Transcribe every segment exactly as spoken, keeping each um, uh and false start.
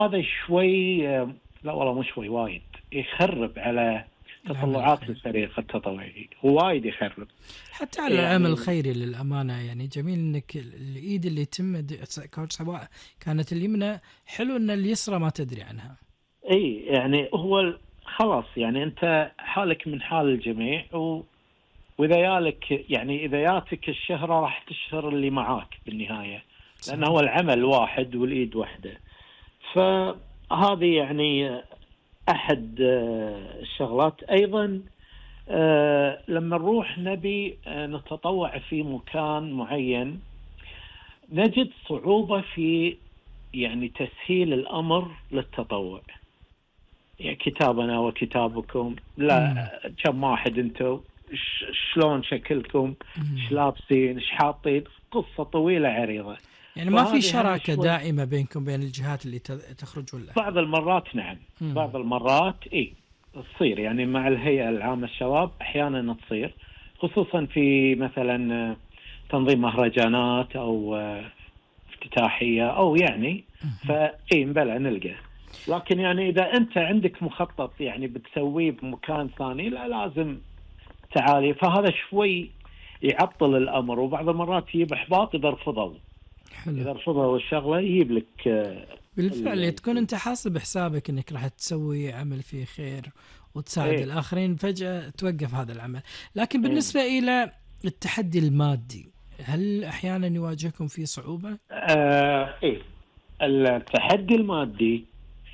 هذا شوي، لا والله مو شوي، وايد يخرب على تطلعات الفريق التطوعي، وايد يخرب حتى على العمل يعني. الخيري للأمانة. يعني جميل إنك الإيد اللي تمد سواء كانت اليمنى، حلو إن اليسرى ما تدري عنها. اي يعني هو خلاص، يعني انت حالك من حال الجميع، و واذا يالك يعني اذا ياتك الشهرة راح تشهر اللي معاك بالنهاية، لأنه هو العمل واحد والإيد واحدة. فهذه يعني أحد الشغلات. أيضا لما نروح نبي نتطوع في مكان معين، نجد صعوبة في يعني تسهيل الأمر للتطوع. يعني كتابنا وكتابكم، لا كم واحد انتم، شلون شكلكم، ايش لابسين، ايش حاطين، قصة طويلة عريضة. يعني ما في شراكة دائمة بينكم بين الجهات اللي تخرج ولا؟ بعض المرات نعم، مم. بعض المرات اي تصير، يعني مع الهيئة العامة الشباب احيانا تصير، خصوصا في مثلا تنظيم مهرجانات او افتتاحية او يعني، فاي بلا نلقى. لكن يعني اذا انت عندك مخطط يعني بتسويه بمكان ثاني، لا لازم تعالي. فهذا شوي يعطل الامر، وبعض المرات يجيب احباط اذا رفضوا. حلو. اذا رفضوا الشغله يجيب لك بالفعل تكون انت حاسب حسابك انك راح تسوي عمل فيه خير وتساعد ايه. الاخرين، فجأة توقف هذا العمل. لكن بالنسبة ايه. الى التحدي المادي، هل احيانا يواجهكم فيه صعوبة؟ آه ايه التحدي المادي،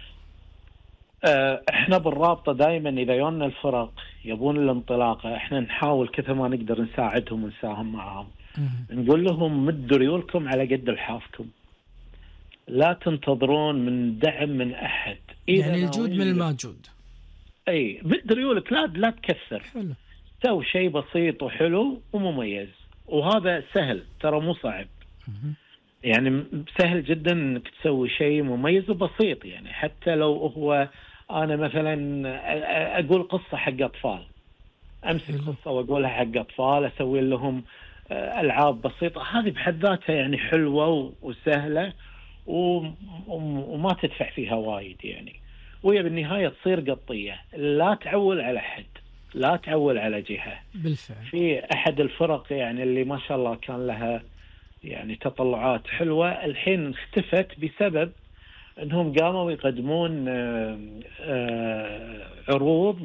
آه احنا بالرابطة دائما اذا يونا الفرق يبون الانطلاقة، احنا نحاول كثر ما نقدر نساعدهم ونساهم معهم. نقول لهم مدوا ريولكم على قد لحافكم، لا تنتظرون من دعم من أحد. يعني الجود من الموجود. أي مد ريولك، لا لا تكثر. حلو. سوي شيء بسيط وحلو ومميز، وهذا سهل ترى مو صعب. يعني سهل جدا انك تسوي شيء مميز وبسيط. يعني حتى لو هو أنا مثلا أقول قصة حق أطفال، أمسك حلو. قصة وأقولها حق أطفال، أسوي لهم ألعاب بسيطة، هذه بحد ذاتها يعني حلوة وسهلة وما تدفع فيها وايد يعني، وهي بالنهاية تصير قطية. لا تعول على حد، لا تعول على جهة. بالفعل في أحد الفرق يعني اللي ما شاء الله كان لها يعني تطلعات حلوة، الحين اختفت بسبب أنهم قاموا يقدمون عروض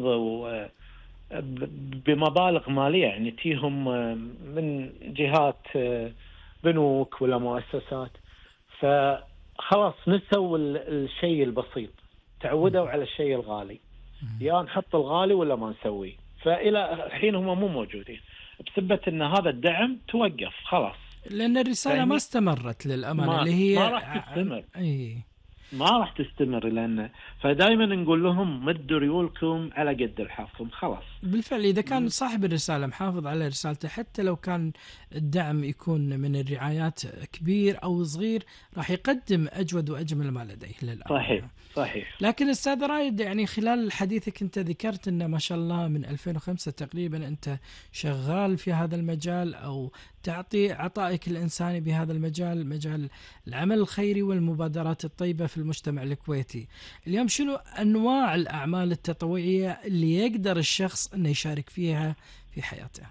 بمبالغ مالية، يعني تيهم من جهات بنوك ولا مؤسسات، فخلاص نسوا الشيء البسيط، تعودوا على الشيء الغالي، يا نحط الغالي ولا ما نسوي. فإلى الحين هم مو موجودين بسبة أن هذا الدعم توقف خلاص، لأن الرسالة ما استمرت للأمانة، ما اللي هي ما راح تستمر. أي ما راح تستمر، لأن فدائما نقول لهم مدوا ريولكم على قد لحافكم خلاص. بالفعل إذا كان صاحب الرسالة محافظ على رسالته، حتى لو كان الدعم يكون من الرعايات كبير أو صغير، راح يقدم أجود وأجمل ما لديه للأمانة. صحيح صحيح. لكن أستاذ رائد، يعني خلال حديثك أنت ذكرت أن ما شاء الله من ألفين وخمسة تقريبا أنت شغال في هذا المجال، أو تعطي عطائك الإنساني بهذا المجال، مجال العمل الخيري والمبادرات الطيبة في المجتمع الكويتي. اليوم شنو أنواع الأعمال التطوعية اللي يقدر الشخص أنه يشارك فيها في حياته؟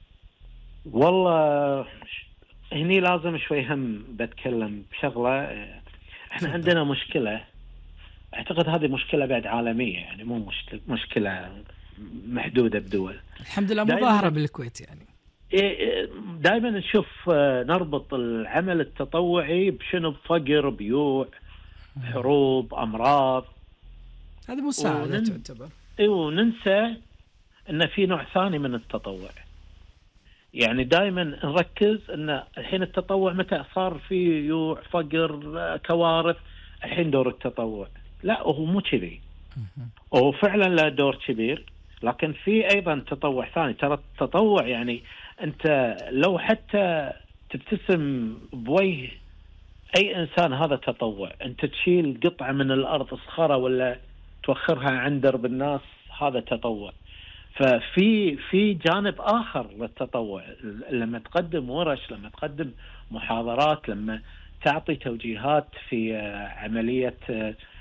والله هني لازم شوي هم بتكلم بشغلة. احنا عندنا مشكلة، اعتقد هذه مشكلة بعد عالمية، يعني مو مشكلة مشكلة محدودة بدول. الحمد لله مظاهرة بالكويت. يعني دائما نشوف نربط العمل التطوعي بشنو؟ بفقر، بيوع، حروب، أمراض. هذه مساعدة ونن... تعتبر. وننسى أن في نوع ثاني من التطوع. يعني دائما نركز أن الحين التطوع متى صار في يوع، فقر، كوارث، الحين دور التطوع. لا، هو مو كذي، هو فعلا له دور كبير، لكن في أيضا تطوع ثاني. ترى التطوع يعني أنت لو حتى تبتسم بوجه أي إنسان هذا تطوع. أنت تشيل قطعة من الأرض صخرة ولا توخرها عند درب الناس، هذا تطوع. ففي في جانب آخر للتطوع، لما تقدم ورش، لما تقدم محاضرات، لما تعطي توجيهات في عملية